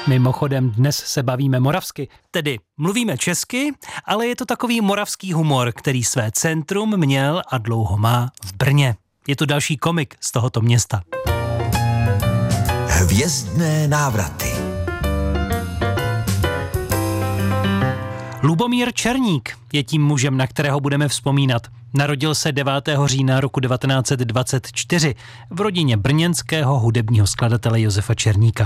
Mimochodem dnes se bavíme moravsky, tedy mluvíme česky, ale je to takový moravský humor, který své centrum měl a dlouho má v Brně. Je to další komik z tohoto města. Hvězdné návraty. Lubomír Černík je tím mužem, na kterého budeme vzpomínat. Narodil se 9. října roku 1924 v rodině brněnského hudebního skladatele Josefa Černíka.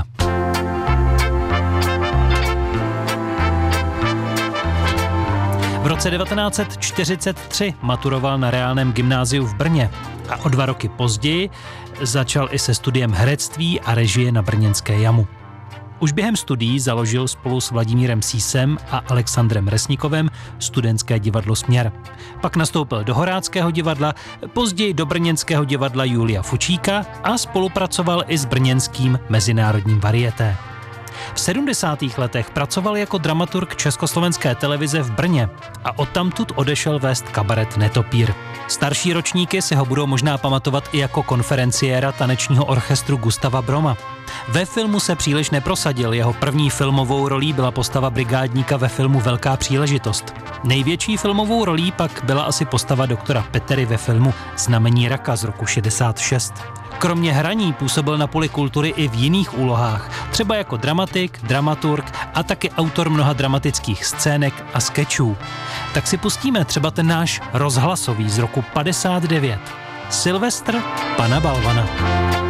V roce 1943 maturoval na reálném gymnáziu v Brně a o 2 roky později začal i se studiem herectví a režie na brněnské Jamu. Už během studií založil spolu s Vladimírem Sísem a Alexandrem Resnikovem studentské divadlo Směr. Pak nastoupil do Horáckého divadla, později do brněnského divadla Julia Fučíka a spolupracoval i s brněnským mezinárodním varieté. V 70. letech pracoval jako dramaturg Československé televize v Brně a odtamtud odešel vést kabaret Netopír. Starší ročníky si ho budou možná pamatovat i jako konferenciéra tanečního orchestru Gustava Broma. Ve filmu se příliš neprosadil, jeho první filmovou rolí byla postava brigádníka ve filmu Velká příležitost. Největší filmovou rolí pak byla asi postava doktora Petery ve filmu Znamení raka z roku 66. Kromě hraní působil na poli kultury i v jiných úlohách, třeba jako dramatik, dramaturg a taky autor mnoha dramatických scének a skečů. Tak si pustíme třeba ten náš rozhlasový z roku 59. Silvestr pana Balvana.